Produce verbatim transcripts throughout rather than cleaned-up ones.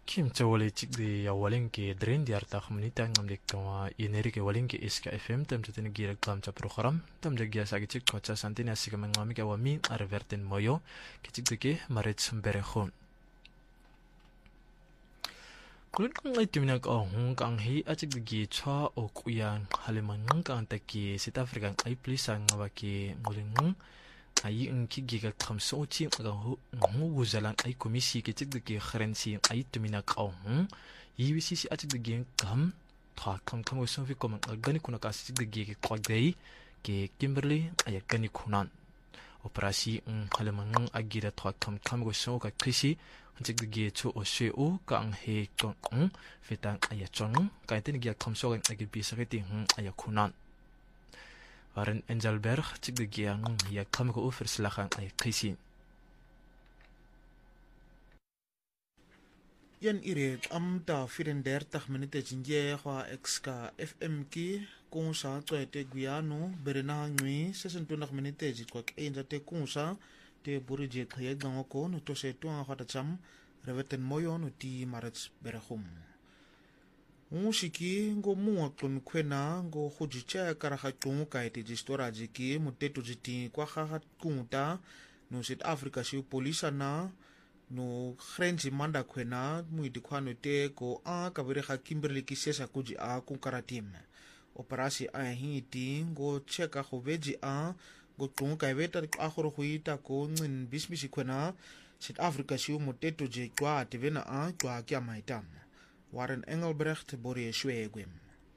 Kim Chawali Chikdi ya Walinki Drin Diarta Comunita Ngamdik Kama Inerike Walinki Iska F M Tam Tutini Gira Klam Cha Program Tam Jagia Sagi Chik Kocha Santina Sika Mangami Wami Arverten Moyo Kichikdiki Marits Berehon Kulit kang ay tuminag ahong kang hi achik digi cha o kuyan haliman kang taki South Africa ay plisang ngawaki nguling ay ang kigiga kamso chi ngahu ngu wuzalan ay komisi kichik digi kharensi ay tuminag ahong yiwisisi achik digi kam ta kam kam so vi kom gani kuna kasi digi kwagdei ke Kimberley ay gani kunan operasi ng haliman agira ta kam kam go so ka krisi Antik digi chu o she o kang he kong ong fitang ayachong kay tin gi kamso ang agibisakiti hum ayakunan Waren Engelberg tik digi ang ya kamko o verslagang ay krisi Yan iret am ta vierendertig minute jinje kwa exka F M ki kung sa te Guyano berena ngui sesentwintig minute jikwak einda te kung sa te burije khaya gangoko no to se to ngata cham reveten moyo no ti marats berahum musiki ngo muwa kun kwena ngo khujicha kara khatung kai te jistora jiki muteto jiti kwa kha kunta no South Africa si polisa na no khrenji manda kwena muidi kwano te ko a kabere kha Kimberley ki sesa kuji a kun karatim operasi a hiti ngo cheka khoveji a go tung kai beta akhoro khuita ko ngin bismisi khona South Africa siu moteto je kwa tivena a kwa kya maitam Waren Engelbrecht Borie Schwegem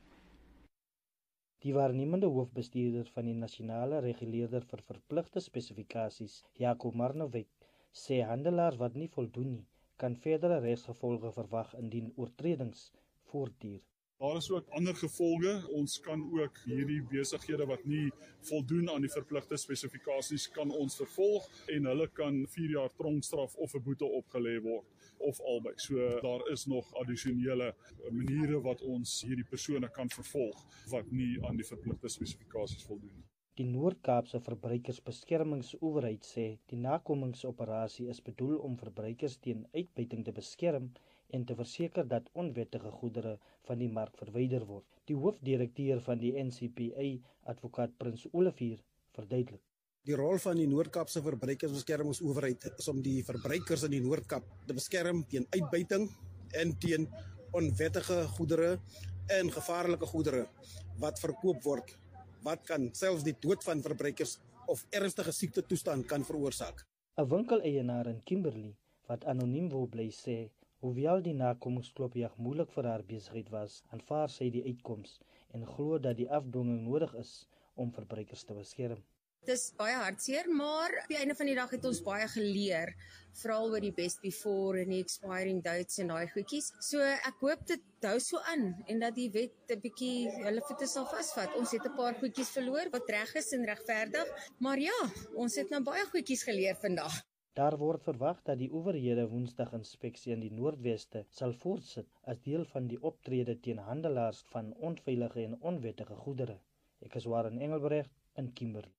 Die waarnemende hoofbestuurder van die nasionale reguleerder vir verpligte spesifikasies Jacob Marnovik sê handelaars wat nie voldoen nie kan verdere regsgevolge verwag indien oortredings voortduur Daar is ook ander gevolge. Ons kan ook hierdie besighede wat nie voldoen aan die verpligte spesifikasies kan ons vervolg en hulle kan vier jaar tronkstraf of 'n boete opgelê word of albei. So daar is nog addisionele maniere wat ons hierdie persone kan vervolg wat nie aan die verpligte spesifikasies voldoen. Die Noord-Kaapse Verbruikersbeskermingsowerheid sê die nakomingsoperasie is bedoel om verbruikers teen uitbuiting te beskerm en te verseker dat onwettige goedere van die mark verwyder word. Die hoofdirekteur van die N C P A, advokaat Prins Olivier, verduidelik. Die rol van die Noord-Kaapse Verbruikersbeskermingsowerheid is om die verbruikers in die Noord-Kaap te beskerm teen uitbuiting en teen onwettige goedere en gevaarlike goedere wat verkoop word, wat kan selfs die dood van verbruikers of ernstige siekte toestand kan veroorsaak. 'n Winkeleienaar in Kimberley wat anoniem wil bly sê, hoewel die nakomingsklopjag moeilik vir haar besigheid was, aanvaar sy die uitkoms en glo dat die afdwinging nodig is om verbruikers te beskerm. Dit is baie hartseer, maar op die einde van die dag het ons baie geleer, veral oor die best before en die expiring dates en daai goedjies. So ek hoop dit hou so aan en dat die wet 'n bietjie hulle voete sal vasvat. Ons het 'n paar goedjies verloor wat reg is en regverdig, maar ja, ons het nou baie goedjies geleer vandag. Daar word verwag dat die owerhede Woensdag inspeksie in die Noordweste sal voortsit as deel van die optrede teen handelaars van onveilige en onwettige goedere. Ek is Waren Engelbrecht in Kimberley.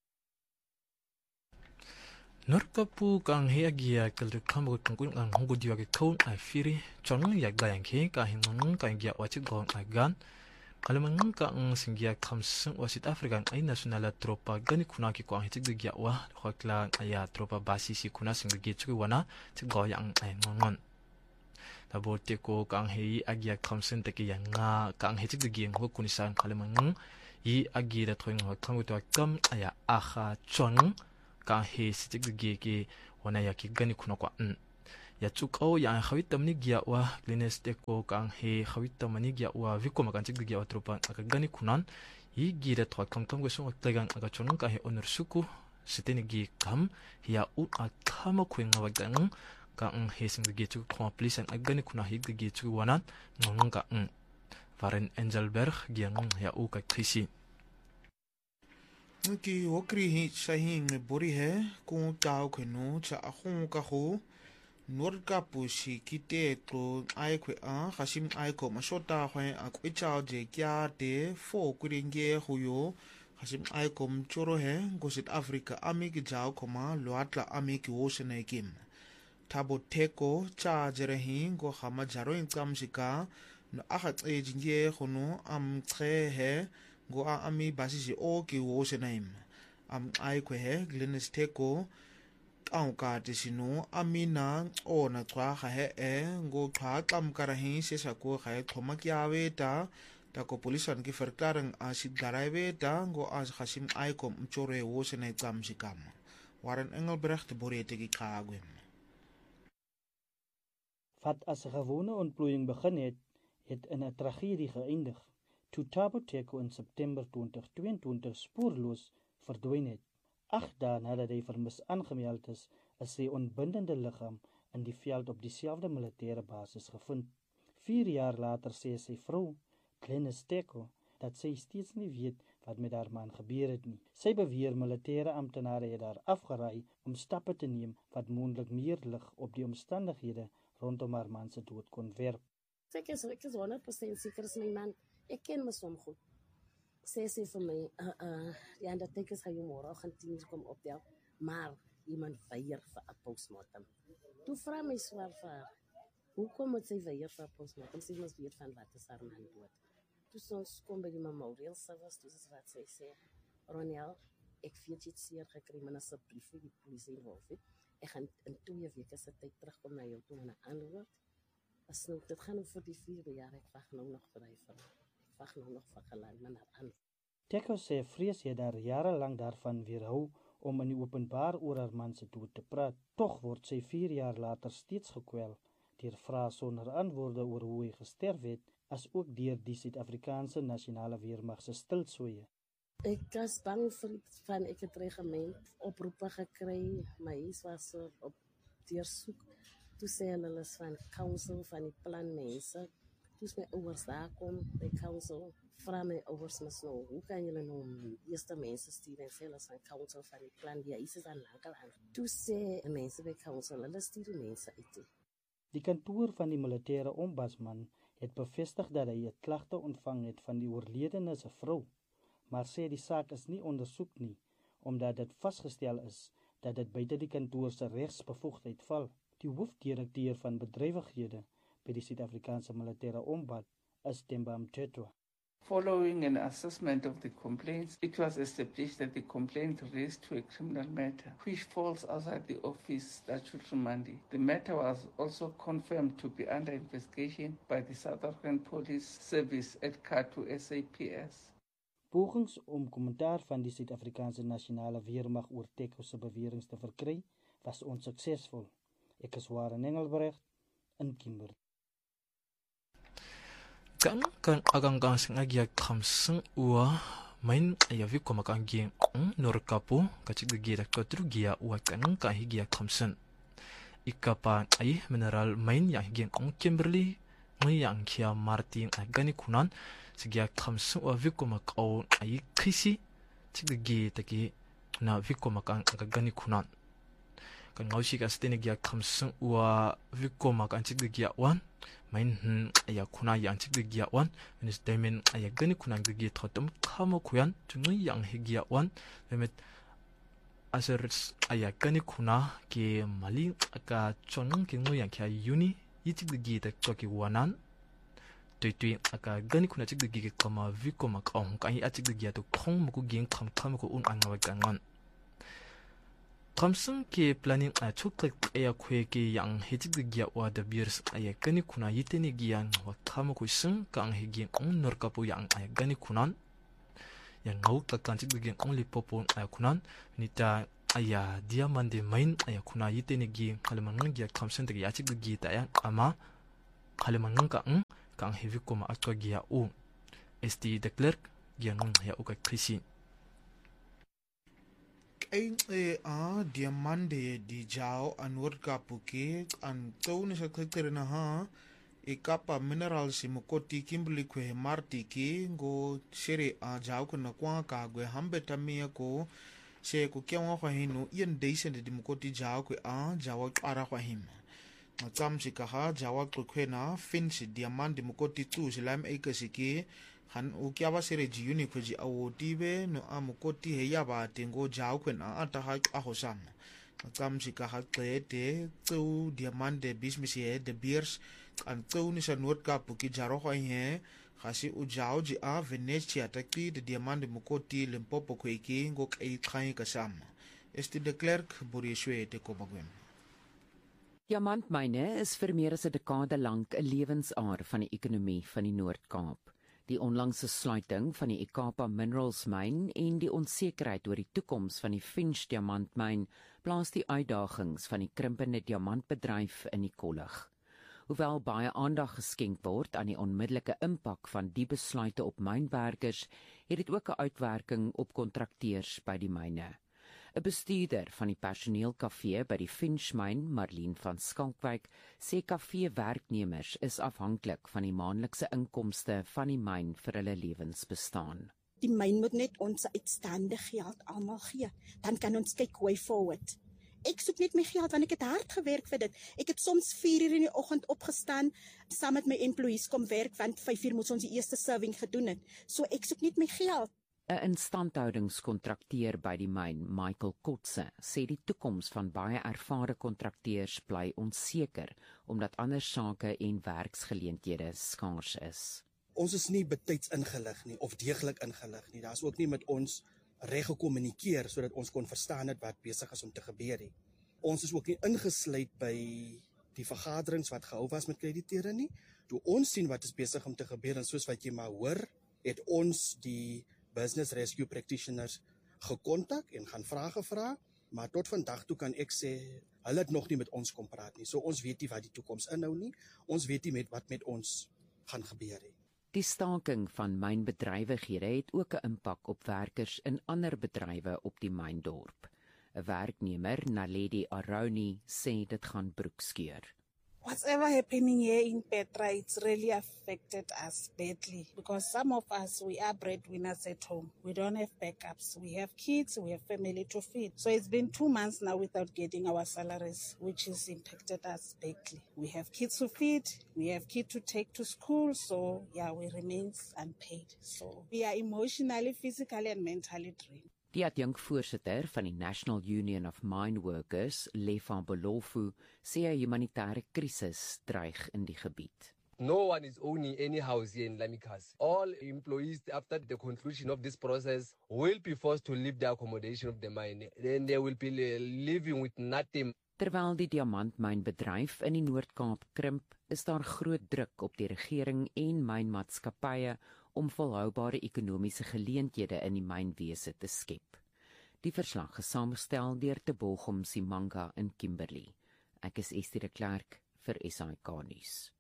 Norkapu kang heagia kaldu kambo kangkun kang hongo diwa ke kaun ai firi chong ya gayang ke ka hinong ka ngia wachik gong agan Kalamangang ka ang singgia kamsung wa South African ay nasionala tropa gani kuna ki ko ang hitig digya wa khokla aya tropa basi si kuna sing digya chu wana tigo yang ay ngon tabote ko kang hei agya kamsung te ki nga kang hitig digya ngo kunisan kalamangang i agi da thoing ho kangu to kam aya aha chon ka he sitig digya ki wana ya ki gani kuna kwa ya chukau yang khawit tamni gya wa klines te ko kang he khawit tamani gya wa viko makan chik gya tropa akagani kunan i gira thwa kam kam go sung tagang aga chonung ka he honor suku siteni gi kam ya u akama khuing wa gang ka ang he sing gi chu khwa please an agani kuna hi gi chu wanan ngong ka ng Waren Engelberg gyang ya u ka krisi Nki okri hi sahin bori he ku tao khenu cha ahung ka ho Noord-Kapu si kite to ai kwe a khasim ai ko masota hwe a kwe chao je kya te fo kuringe huyo khasim ai kom choro he go South Africa ami ki jao koma loatla ami ki wosene kim Thabo Theko cha jerehi ngo khama jaro incamshika no akhaceji nje khono am chehe ngo a ami basisi o ki wo senaim am ai kwe Glenis Theko kaukati sino amina ona twa kha e ngo twa kam karahi se sako kha thoma kyawe ta ta ko polisan ki ferkarang asid garaiwe ta ngo as khasim aikom mchore wo senai camshikam Warren Engelbrecht borete ki kagwem Wat as 'n gewone ontplooiing begin het, het in 'n tragedie geëindig toe Thabo Theko in September twintig tweeëntwintig spoorloos verdwyn het. Agt dae nadat hy vermis aangemeld is, is sy onbindende liggaam in die veld op dieselfde militêre basis gevind. Vier jaar later sê sy vrou, Glenis Theko, dat sy steeds nie weet wat met haar man gebeur het nie. Sy beweer militêre amptenare het haar afgeraai om stappe te neem wat moontlik meer lig op die omstandighede rondom haar man se dood kon werp. Ek is, ek is honderd persent seker is my man. Ek ken my som goed. Sê sy vir my, uh, uh, ja, dat ek is gaan jou môre gaan tien uur kom optel, maar iemand weier vir 'n postmortem. Toe vra my swaar vir haar, hoekom moet sy weier vir 'n postmortem? Sy mos weet van wat is haar man dood. Toe ons kom by die memorial service, toe is wat sy sê, Ronel, ek weet jy het seer gekry, maar asseblief vir die polisie involf het. Ek gaan in twee weke se tyd terugkom na jou toe en 'n antwoord. As nou, dit gaan vir die vierde jaar, ek wag nou nog vir hy vir ek wag nou nog vir geland, maar na antwoord. Theko sê vrees het daar jarelang daarvan weerhou om in die openbaar oor haar man se dood te praat. Tog word sy vier jaar later steeds gekwel deur vrae sonder antwoorde oor hoe hy gesterf het, as ook deur die Suid-Afrikaanse Nasionale Weermag se stilswye. Ek was bang vir van ek het regiment oproepe gekry, my huis was op deursoek. Toe sê hulle is van council van die plan mense. Toe is my ouers daar kom by council, vra my ouers mos nou, hoe kan julle nou eerste mense stuur en sê hulle is van council van die plan, die huis is aan lankal aan. Toe sê mense by council, hulle stuur die mense uit. Die kantoor van die militêre ombudsman het bevestig dat hy 'n klagte ontvang het van die oorledene se vrou, maar sê die saak is nie ondersoek nie, omdat dit vasgestel is dat dit buite die kantoor se regsbevoegdheid val. Die hoofdirekteur van bedrywighede by die Suid-Afrikaanse militêre ombud is Themba Mthethwa. Following an assessment of the complaints, it was established that the complaint raised to a criminal matter, which falls outside the office statutory mandate. The matter was also confirmed to be under investigation by the South African Police Service at Katu S A P S. Pogings om kommentaar van die Suid-Afrikaanse Nasionale Weermag oor Theko se beweringe te verkry, was onsuksesvol. Ek is Warren Engelbrecht in Kimberley. Kan kan agang gang sengaja kamseng ua main ya viko makangi norkapo kachik gira katrugia ua kan ka higia kamsen ikapa ai mineral main yang higia ong Kimberley ngi yang kia Martin agani kunan sigia kamseng ua viko makau ai krisi chiggi taki na viko makang agani kunan kan ngausi ka stene gia kamseng ua viko makan chiggi wan main aya kuna yang chigde gia wan menis demen aya gani kuna gi thotum khamo kuyan chungi yang higia wan memet asers aya gani kuna ke mali aka chonung ke ngo yang kya uni yichigde gi ta choki wanan tui aka gani kuna chigde gi ke kama viko mak ong kai achigde gi to khong muku ging kham kham ko un angawa kangan Kamsung ke planning a chuklik aya kwe ke yang hejig gya wa the beers aya gani kuna yiteni gyan wa kama ko sung kang hegi ong norkapo yang aya gani kunan yang ngau ka kanchig gyan only popo aya kunan nita aya diamande main aya kuna yiteni gi kalaman gya kamsung de yachig gi ta ya ama kalaman ka ng kang heavy koma atwa gya o st de clerk gyan ya uka krisi Ein e a diamande di jao anwar kapuke an tone sa na ha e kapa mineral si mukoti Kimberley kwe marti ki ngo shere a jao kuna kwa ka gwe hambe tamia ko se ko kya wa hinu yen deisen di mukoti jao kwe a jawa ara kwa him matam si ka ha jawa kwe na fin si diamande mukoti tu silam e kasiki han ukiaba sere ji uni kweji awo tibe no amukoti he yaba tengo jao kwen a ata ha ahosam Kamsi kahaqede tsu diamante bismisi de beers an tsu ni sa Noord-Kaap ki jaro he gasi ujao ji a Venetia takti de diamante mukoti Limpopo kweki ngok e khai kasam. Este de Klerk Boriswe te Kobagwem. Diamantmyne is vir meer as 'n dekade lank 'n lewensaar van die ekonomie van die Noord-Kaap. Die onlangse sluiting van die Ikapa Minerals myn en die onsekerheid oor die toekoms van die Finsch diamantmyn plaas die uitdagings van die krimpende diamantbedryf in die kollig. Hoewel baie aandag geskenk word aan die onmiddellike impak van die besluite op mynwerkers, het dit ook 'n uitwerking op kontrakteurs by die myne. 'n Bestuurder van die personeelkafee by die Finsch myn, Marlene van Skalkwyk, sê kafee-werknemers is afhanklik van die maandelikse inkomste van die myn vir hulle lewensbestaan. Die myn moet net ons uitstaande geld almal gee, dan kan ons kyk way forward. Ek soek net my geld, want ek het hard gewerk vir dit. Ek het soms vier uur in die oggend opgestaan, saam met my employees kom werk, want vyf uur moes ons die eerste serving gedoen het. So ek soek net my geld. 'n Instandhoudingskontrakteur by die myn, Michael Kotse, sê die toekoms van baie ervare kontrakteurs bly onseker, omdat ander sake en werksgeleenthede skaars is. Ons is nie betyds ingelig nie, of deeglik ingelig nie. Daar is ook nie met ons reg gekommunikeer, sodat ons kon verstaan het wat besig is om te gebeur nie. Ons is ook nie ingesluit by die vergaderings wat gehou was met krediteure nie. Toe ons sien wat is besig om te gebeur, en soos wat jy maar hoor, het ons die business rescue practitioners gekontak en gaan vrae gevra, maar tot vandag toe kan ek sê, hulle het nog nie met ons kom praat nie. So ons weet nie wat die toekoms inhou nie. Ons weet nie met wat met ons gaan gebeur nie. Die staking van mynbedrywighede het ook 'n impak op werkers in ander bedrywe op die myndorp. 'n Werknemer, Naledi Aroni, sê dit gaan broekskeur. Whatever happening here in Petra, it's really affected us badly because some of us, we are breadwinners at home. We don't have backups. We have kids, we have family to feed. So it's been two months now without getting our salaries, which has impacted us badly. We have kids to feed, we have kids to take to school, so yeah, we remain unpaid. So we are emotionally, physically and mentally drained. Die adjunkvoorsitter van die National Union of Mine Workers, Lefa Bolofu, sê 'n humanitêre krisis dreig in die gebied. No one is owning any house here in Lamikasi. All employees, after the conclusion of this process, will be forced to leave the accommodation of the mine. Then they will be living with nothing. Terwyl die diamantmynbedryf in die Noord-Kaap krimp, is daar groot druk op die regering en mynmaatskappye om volhoubare ekonomiese geleenthede in die mynwese te skep. Die verslag is saamgestel deur Tebogom Simanga in Kimberley. Ek is Estie de Klerk vir S I K nuus.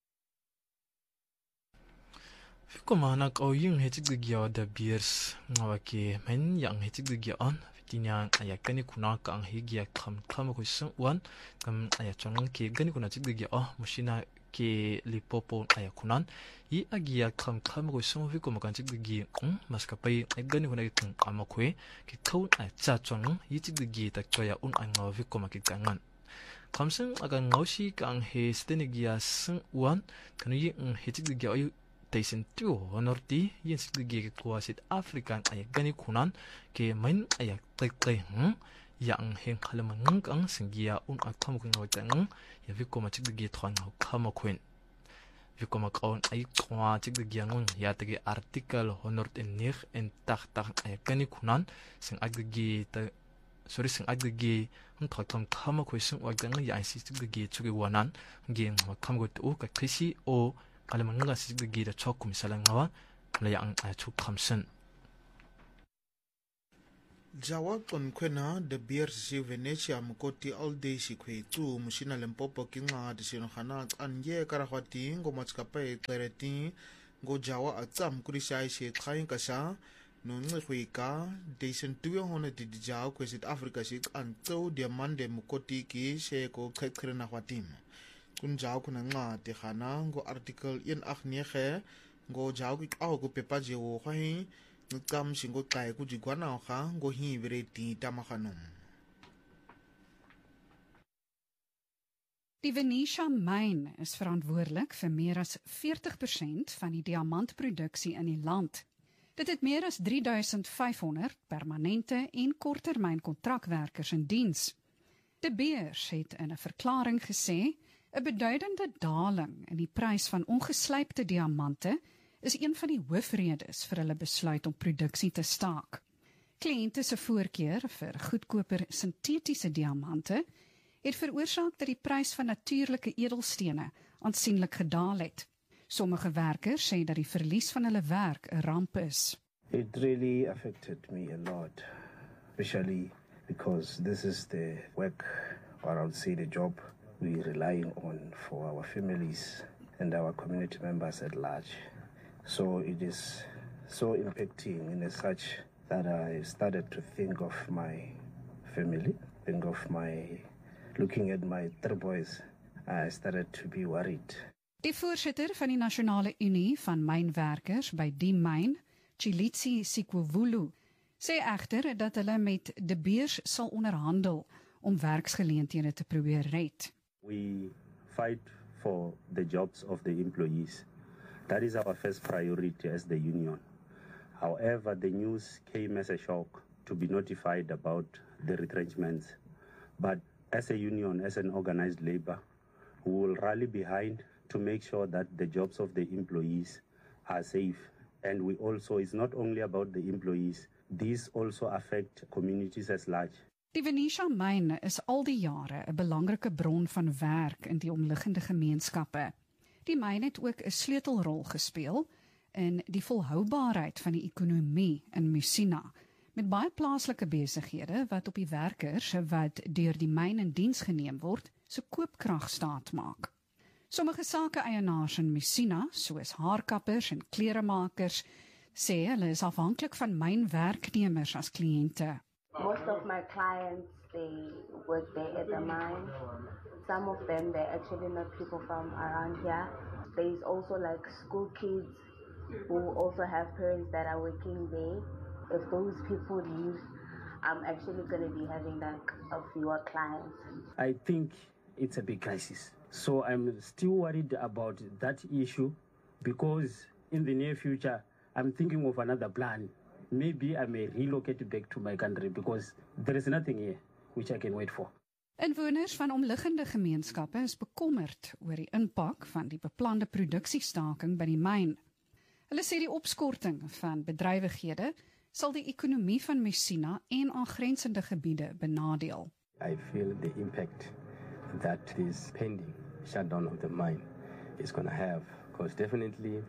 Fikomana ko yung hetigigya da beers ngawaki men yang hetigigya on tinya ayakani kuna ka ang higya kam kam ko sun wan kam ayachon ke gani kuna tigigya oh mushina ke Limpopo ayakunan i agia kam kam ko sun fi ko makan tigigi um maskapai gani kuna kitang amakwe ki kau ay chachon yi tigigi ta choya un ang fi ko makikangan kamsen aga ngaushi ka ang he stenigia sun wan kanu yi ang hetigigi ayu Taysen tu honorti yin sigigi kwa sit African ay gani kunan ke main ay tay hm yang heng kalaman ang singia un akam ko ngawang ya vi ko ma sigigi thwan kama kwen vi ko ma kaon ay kwa sigigi ngon ya tagi article honort en nig en tag tag ay gani kunan sing agigi ta sorry sing agigi un thakam kama ko sing wagang ya sigigi chugi wanan ngeng ma kam go tu ka krisi o Kalamanga sigigi da chok kumisalangawa layang ayachuk kamsen. Jawa kon kwena de beer si Venetia mukoti all day si kwe tu musina Limpopo kinga de sino khana anje karahwati ngo matskapai clarity ngo Jawa atsam kurisai si khain kasa no ngwe ka de sen tu hone di Jawa kwe South Africa si an to diamande mukoti ki se ko khekrena hwatim. Kun jaw kuna nga te khana ngo article in ag nege ngo jaw ki aw ko pepa je wo khai ngam singo kai ku jigwana kha ngo hi vere ti tamakhanum. Die Venetia myn is verantwoordelik vir meer as veertig persent van die diamantproduksie in die land. Dit het meer as drie duisend vyfhonderd permanente en korttermyn kontrakwerkers in diens. De Beers het in 'n verklaring gesê, 'n beduidende daling in die prys van ongeslypte diamante is een van die hoofredes vir hulle besluit om produksie te staak. Kliënte se voorkeur vir goedkoper sintetiese diamante het veroorsaak dat die prys van natuurlike edelstene aansienlik gedaal het. Sommige werkers sê dat die verlies van hulle werk 'n ramp is. It really affected me a lot, especially because this is the work, or I would say the job, we're relying on for our families and our community members at large. So it is so impacting in as such that I started to think of my family, think of my, looking at my three boys, I started to be worried. Die voorsitter van die Nasionale Unie van Mynwerkers by die myn, Chilitsi Sikwovulu, sê egter dat hulle met De Beers sal onderhandel om werksgeleenthede te probeer red. We fight for the jobs of the employees. That is our first priority as the union. However, the news came as a shock to be notified about the retrenchments. But as a union, as an organized labor, we will rally behind to make sure that the jobs of the employees are safe. And we also, it's not only about the employees, these also affect communities as large. Die Venetia myn is al die jare 'n belangrike bron van werk in die omliggende gemeenskappe. Die myn het ook 'n sleutelrol gespeel in die volhoubaarheid van die ekonomie in Musina, met baie plaaslike besighede wat op die werkers wat deur die myn in diens geneem word, se koopkrag staat maak. Sommige sake-eienaars in Musina, soos haarkappers en kleremakers, sê hulle is afhanklik van mynwerknemers as kliënte. Most of my clients, they work there at the mine. Some of them, they're actually not people from around here. There's also like school kids who also have parents that are working there. If those people leave, I'm actually going to be having like a fewer clients. I think it's a big crisis. So I'm still worried about that issue because in the near future, I'm thinking of another plan. Maybe I may relocate back to my country because there is nothing here which I can wait for. Inwoners van omliggende gemeenskappe is bekommerd oor die impak van die beplande produksiestaking by die myn. Hulle sê die opskorting van bedrywighede sal die ekonomie van Musina en aangrensende gebiede benadeel. I feel the impact that this pending shutdown of the mine is going to have, because definitely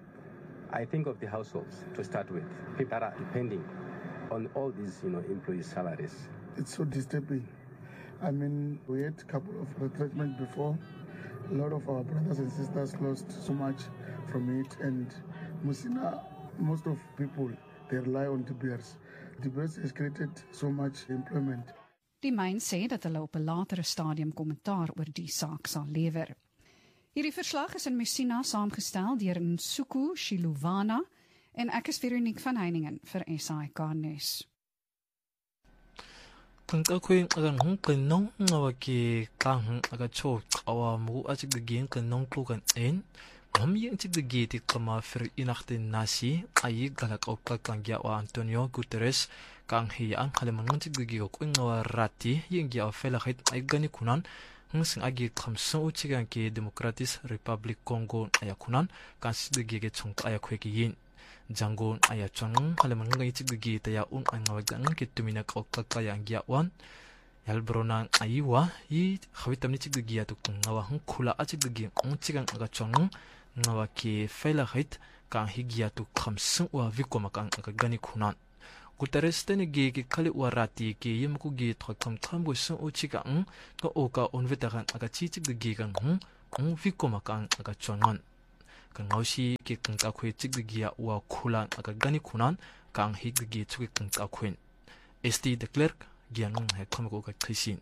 I think of the households to start with. People are depending on all these, you know, employees' salaries. It's so disturbing. I mean, we had a couple of retrenchments before. A lot of our brothers and sisters lost so much from it, and Musina, most of people, they rely on De Beers. De Beers has created so much employment. Die myn sê dat hulle op 'n latere stadium kommentaar oor die saak sal lewer. Hierdie verslag is in Musina saamgestel deur Nsuku Shiluvana en ek is Veronique van Heiningen vir S I K News. Kung agang hong kanong ngawaki kang aga cho awa mu achig de gen kanong klugan en ngam yeng chig de geti kama fer inachte nasi ayi galak okka kangya wa Antonio Guterres kang hi ang halemang chig de gigo kuin ngawa rati yeng ya fela hit ay gani kunan hungsing agi khamso uchigan ki Democratic Republic Congo ayakunan kas de gege chung ayakweki yin Jangon aya chong halemang ngai chig de gi taya un ang ngawagang kitumina okka kayang ya wan yalbrona aiwa yi khawitam ni chig de gi atuk ngawa hung khula achig de gi ong chigang aga chong ngawa ki fela hit kang higya tu khamsung wa vikoma kang aga gani khunan Guterres tene gi ki khali warati ki yimku gi thokham tham go sun uchigang ko oka onvetagan aga chi chig de gi kang hung ong vikoma kang aga chongan kang ngausi ki kang ta khoi chig de gi wa khulan aga gani khunan kang hig de gi chuki kang ta khoin S T de Klerk gianung he khomko ka khisin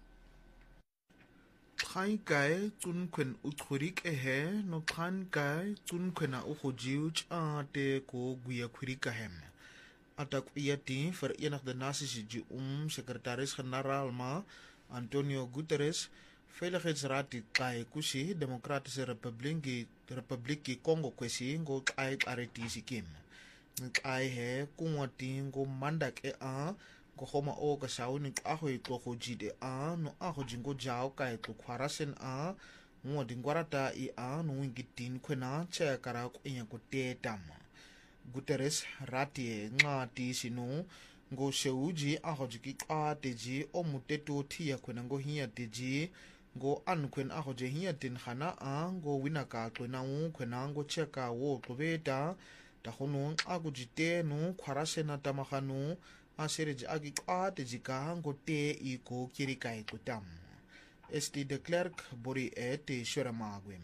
Trai kai tun kwen uthurik e he no tran kai tun kwena u khojiu cha te ko guya khurika hem atak iati Verenigde Nasies die um sekretaris-generaal ma Antonio Guterres Veiligheidsraad die kai kusi Democratische Republiek Republiek Congo kwesi ngo kai aretisi kim kai he kungwati ngo mandak e a Kogoma o ka sao ni aho i tlogo jide a no aho jingo jao ka e tlo kwarasen a ngwa dingwarata i a no wingitin kwena che kara kwenya ko tetama. Guterres rati ngati sino ngo sheuji aho jiki a teji o muteto tia kwena ngo hiya teji ngo an kwen aho je hiya tin hana a ngo winaka kwena u kwena ngo cheka wo klobeta ta hono agujite no kwarasena tamahanu a sereji agi a teji ka ngo te i ko kirikai kutam. Esti de Klerk bori e te shoramagwem.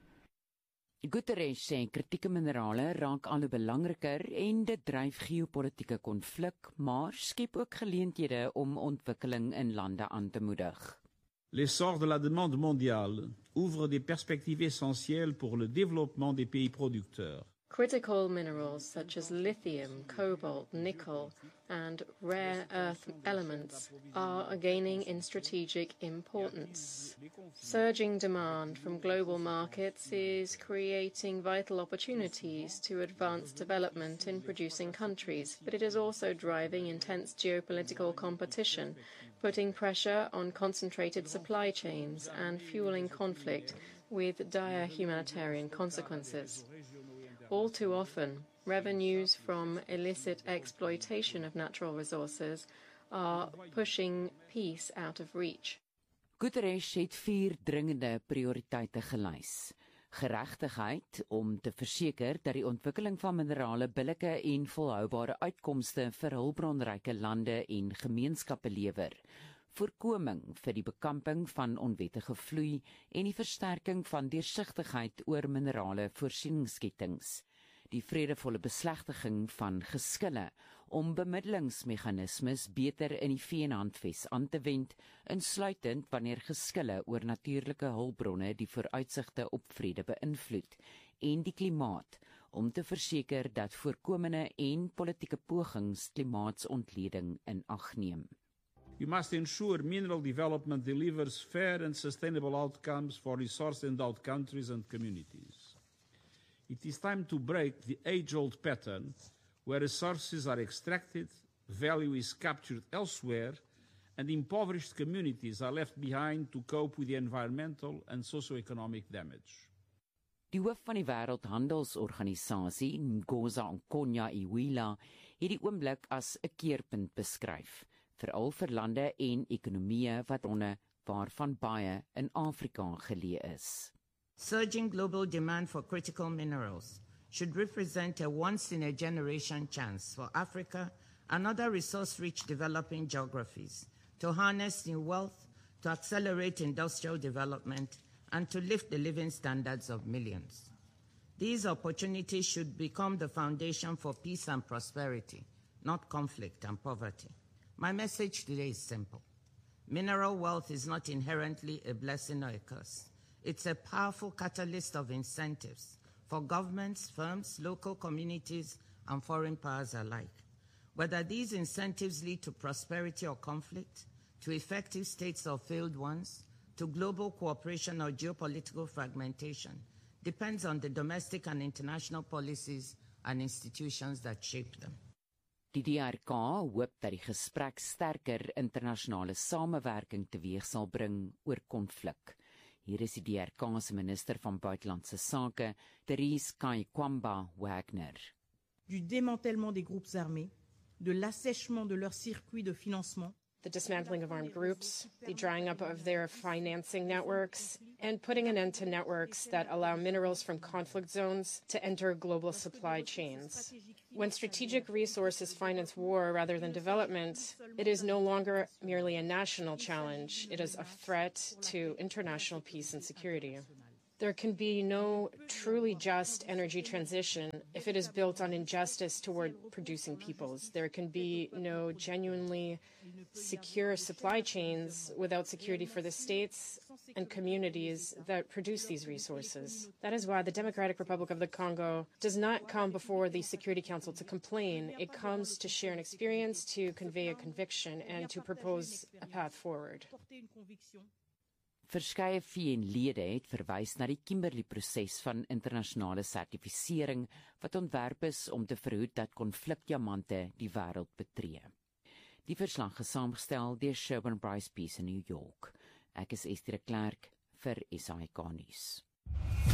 Guterres sê kritieke minerale raak al hoe belangriker en dit dryf geopolitiese konflik, maar skep ook geleenthede om ontwikkeling in lande aan te moedig. L'essor de la demande mondiale ouvre des perspectives essentielles pour le développement des pays producteurs. Critical minerals such as lithium, cobalt, nickel, and rare earth elements are gaining in strategic importance. Surging demand from global markets is creating vital opportunities to advance development in producing countries, but it is also driving intense geopolitical competition, putting pressure on concentrated supply chains and fueling conflict with dire humanitarian consequences. All too often, revenues from illicit exploitation of natural resources are pushing peace out of reach. Guterres het vier dringende prioriteite gelys. Geregtigheid om te verseker dat die ontwikkeling van minerale billike en volhoubare uitkomste vir hulpbronryke lande en gemeenskappe lewer. Voorkoming vir die bekamping van onwettige vloei en die versterking van deursigtigheid oor minerale voorsieningsskettings, die vredevolle beslegtiging van geskille om bemiddelingsmeganismes beter in die V N-handves aan te wend, insluitend wanneer geskille oor natuurlike hulpbronne die vooruitsigte op vrede beïnvloed, en die klimaat, om te verseker dat voorkomende en politieke pogings klimaatsontleding in ag neem. We must ensure mineral development delivers fair and sustainable outcomes for resource-endowed countries and communities. It is time to break the age-old pattern where resources are extracted, value is captured elsewhere, and impoverished communities are left behind to cope with the environmental and socio-economic damage. Die hoof van die Wêreldhandelsorganisasie, Ngozi Okonjo-Iweala, het die oomblik as 'n keerpunt beskryf, veral vir lande en ekonomieë wat onder waarvan baie in Afrika geleë is. Surging global demand for critical minerals should represent a once-in-a-generation chance for Africa and other resource-rich developing geographies to harness new wealth, to accelerate industrial development, and to lift the living standards of millions. These opportunities should become the foundation for peace and prosperity, not conflict and poverty. My message today is simple. Mineral wealth is not inherently a blessing or a curse. It's a powerful catalyst of incentives for governments, firms, local communities, and foreign powers alike. Whether these incentives lead to prosperity or conflict, to effective states or failed ones, to global cooperation or geopolitical fragmentation, depends on the domestic and international policies and institutions that shape them. Die D R K hoop dat die gesprek sterker internasionale samewerking teweeg sal bring oor konflik. Hier is die D R K se minister van buitelandse sake, Therese Kayikwamba Wagner. Du démantèlement des groupes armés, de l'assèchement de leurs circuits de financement, the dismantling of armed groups, the drying up of their financing networks, and putting an end to networks that allow minerals from conflict zones to enter global supply chains. When strategic resources finance war rather than development, it is no longer merely a national challenge, it is a threat to international peace and security. There can be no truly just energy transition if it is built on injustice toward producing peoples. There can be no genuinely secure supply chains without security for the states and communities that produce these resources. That is why the Democratic Republic of the Congo does not come before the Security Council to complain. It comes to share an experience, to convey a conviction, and to propose a path forward. Verskeie V N-lede het verwys na die Kimberley-proses van internasionale sertifisering wat ontwerp is om te verhoed dat konflikdiamante die wêreld betree. Die verslag is saamgestel deur Sherburne Bryce Peace in New York. Ek is Estie de Klerk vir S A I K nuus.